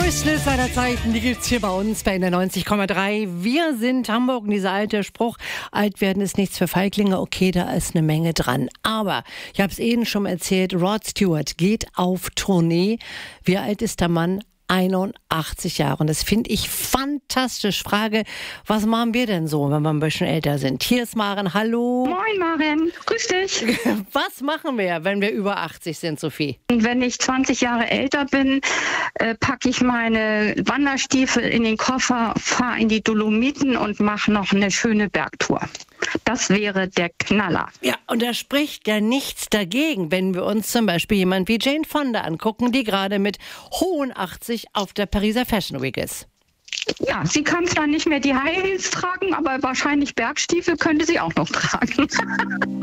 Business aller Zeiten, die gibt's hier bei uns bei der 90,3. Wir sind Hamburg und dieser alte Spruch, alt werden ist nichts für Feiglinge. Okay, da ist eine Menge dran. Aber, ich habe es eben schon erzählt, Rod Stewart geht auf Tournee. Wie alt ist der Mann? 81 Jahre. Und das finde ich fantastisch. Frage, was machen wir denn so, wenn wir ein bisschen älter sind? Hier ist Maren, hallo. Moin Maren, grüß dich. Was machen wir, wenn wir über 80 sind, Sophie? Und wenn ich 20 Jahre älter bin, packe ich meine Wanderstiefel in den Koffer, fahre in die Dolomiten und mache noch eine schöne Bergtour. Das wäre der Knaller. Ja, und da spricht ja nichts dagegen, wenn wir uns zum Beispiel jemand wie Jane Fonda angucken, die gerade mit hohen 80 auf der Pariser Fashion Week ist. Ja, sie kann zwar nicht mehr die High Heels tragen, aber wahrscheinlich Bergstiefel könnte sie auch noch tragen.